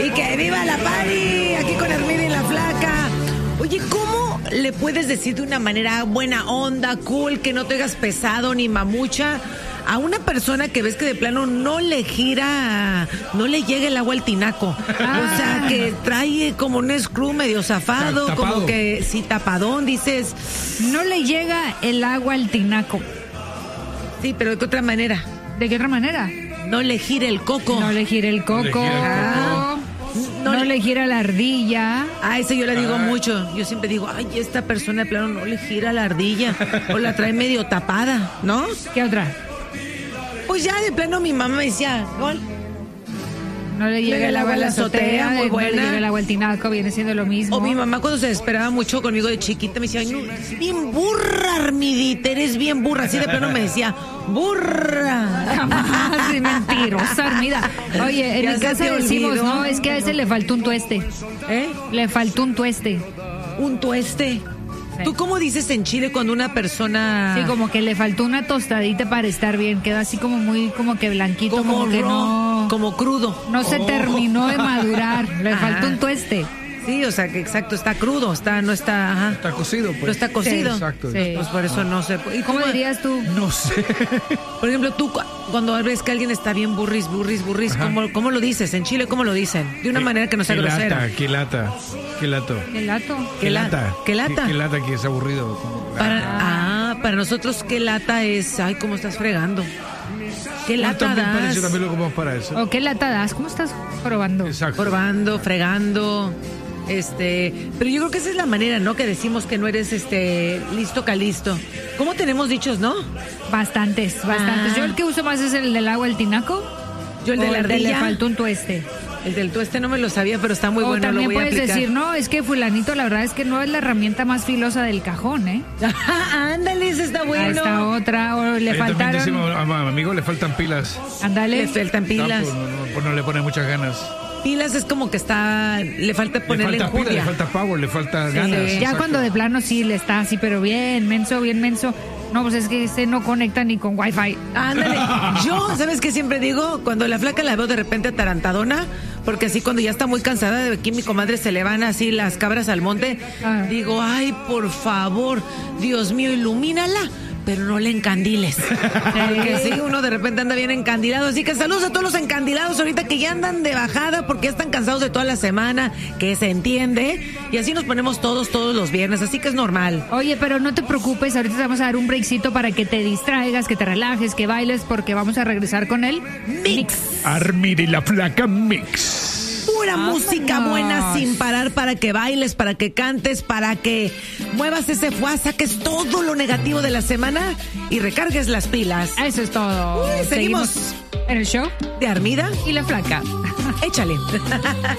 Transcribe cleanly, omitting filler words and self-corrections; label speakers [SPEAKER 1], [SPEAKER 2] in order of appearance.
[SPEAKER 1] Y que viva la party, aquí con Armida y la Flaca. Oye, ¿cómo le puedes decir de una manera buena onda, cool, que no te hagas pesado ni mamucha a una persona que ves que de plano no le gira, no le llega el agua al tinaco? O sea, que trae como un screw medio zafado,
[SPEAKER 2] Tapado.
[SPEAKER 1] como que sí, tapadón, dices.
[SPEAKER 3] No le llega el agua al tinaco.
[SPEAKER 1] Sí, pero ¿de qué otra manera?
[SPEAKER 3] ¿De qué otra manera?
[SPEAKER 1] No le gira el coco.
[SPEAKER 3] No le gira el coco.
[SPEAKER 2] No le gira el coco.
[SPEAKER 3] No le gira la ardilla.
[SPEAKER 1] Ah, ese yo le digo mucho. Yo siempre digo, ay, esta persona de plano no le gira la ardilla. O la trae medio tapada, ¿no?
[SPEAKER 3] ¿Qué otra?
[SPEAKER 1] Pues ya de plano mi mamá me decía, gol.
[SPEAKER 3] No le llega el agua a la azotea,
[SPEAKER 1] muy
[SPEAKER 3] no le
[SPEAKER 1] buena.
[SPEAKER 3] llega el agua al tinaco, viene siendo lo mismo.
[SPEAKER 1] O mi mamá cuando se desesperaba mucho conmigo de chiquita me decía, ay, no, eres bien burra, Armidita, eres bien burra. Así de plano me decía, burra.
[SPEAKER 3] Jamás, sí, mentirosa, Armida. Oye, en
[SPEAKER 1] Ya
[SPEAKER 3] mi
[SPEAKER 1] se
[SPEAKER 3] casa
[SPEAKER 1] te
[SPEAKER 3] decimos,
[SPEAKER 1] olvidó.
[SPEAKER 3] no, es que a ese le faltó un tueste.
[SPEAKER 1] ¿Eh?
[SPEAKER 3] Le faltó un tueste.
[SPEAKER 1] Un tueste. ¿Tú cómo dices en Chile cuando una persona...
[SPEAKER 3] Sí, como que le faltó una tostadita para estar bien. Queda así como muy, como que blanquito, como que
[SPEAKER 1] raw,
[SPEAKER 3] no...
[SPEAKER 1] como crudo?
[SPEAKER 3] No se terminó de madurar. Le faltó un tueste.
[SPEAKER 1] Sí, o sea que exacto, está crudo, no está, ajá.
[SPEAKER 2] Está cocido, pues.
[SPEAKER 1] No está cocido.
[SPEAKER 3] Sí,
[SPEAKER 2] Exacto.
[SPEAKER 3] sí.
[SPEAKER 1] Pues por eso no sé. ¿Y
[SPEAKER 3] ¿Cómo dirías tú?
[SPEAKER 2] No sé.
[SPEAKER 1] Por ejemplo, tú cuando ves que alguien está bien burris, ¿cómo lo dices? En Chile, ¿cómo lo dicen? De una manera que no sea grosera.
[SPEAKER 2] Qué lata.
[SPEAKER 3] ¿El lato?
[SPEAKER 1] ¿Qué lata?
[SPEAKER 2] Qué lata que es aburrido.
[SPEAKER 1] Para nosotros, qué lata es, ay, cómo estás fregando. ¿Qué lata
[SPEAKER 2] También
[SPEAKER 1] das?
[SPEAKER 2] parece también lo como para eso.
[SPEAKER 3] ¿O qué lata das? ¿Cómo estás probando?
[SPEAKER 2] Exacto.
[SPEAKER 1] Probando, fregando. Pero yo creo que esa es la manera, ¿no? Que decimos que no eres listo calisto. ¿Cómo tenemos dichos, no?
[SPEAKER 3] Bastantes.
[SPEAKER 1] Ah.
[SPEAKER 3] Yo el que uso más es el del agua al tinaco.
[SPEAKER 1] Yo el de
[SPEAKER 3] o
[SPEAKER 1] la
[SPEAKER 3] el de le
[SPEAKER 1] ardilla.
[SPEAKER 3] faltó un tueste.
[SPEAKER 1] El del tueste no me lo sabía, pero está muy
[SPEAKER 3] O
[SPEAKER 1] bueno, lo
[SPEAKER 3] también
[SPEAKER 1] voy a
[SPEAKER 3] puedes
[SPEAKER 1] aplicar.
[SPEAKER 3] decir, no, es que fulanito la verdad es que no es la herramienta más filosa del cajón, ¿eh?
[SPEAKER 1] Ándale, ese está bueno.
[SPEAKER 3] Ahí está otra, o le
[SPEAKER 2] También
[SPEAKER 3] faltaron...
[SPEAKER 2] decimos, a mi amigo le faltan pilas.
[SPEAKER 3] Ándale.
[SPEAKER 1] Le faltan pilas.
[SPEAKER 2] No le pone muchas ganas.
[SPEAKER 1] Pilas es como que le falta ponerle
[SPEAKER 2] le falta pila, le
[SPEAKER 1] enjundia.
[SPEAKER 2] falta power, le falta ganas.
[SPEAKER 3] Ya
[SPEAKER 2] exacto.
[SPEAKER 3] cuando de plano sí le está así, pero bien menso. No, pues es que no conecta ni con wifi.
[SPEAKER 1] Ándale. Yo, ¿sabes qué siempre digo? Cuando la Flaca la veo de repente atarantadona, porque así cuando ya está muy cansada de aquí mi comadre se le van así las cabras al monte, digo, ay, por favor, Dios mío, ilumínala, pero no le encandiles. Porque sí, uno de repente anda bien encandilado. Así que saludos a todos los encandilados ahorita que ya andan de bajada porque ya están cansados de toda la semana, que se entiende. Y así nos ponemos todos los viernes, así que es normal.
[SPEAKER 3] Oye, pero no te preocupes, ahorita te vamos a dar un breakcito para que te distraigas, que te relajes, que bailes, porque vamos a regresar con el
[SPEAKER 1] Mix.
[SPEAKER 2] Armida y la Flaca Mix.
[SPEAKER 1] Pura música buena sin parar para que bailes, para que cantes, para que muevas ese fuá, saques todo lo negativo de la semana y recargues las pilas.
[SPEAKER 3] Eso es todo.
[SPEAKER 1] Seguimos
[SPEAKER 3] en el show
[SPEAKER 1] de Armida
[SPEAKER 3] y la Flaca.
[SPEAKER 1] Échale.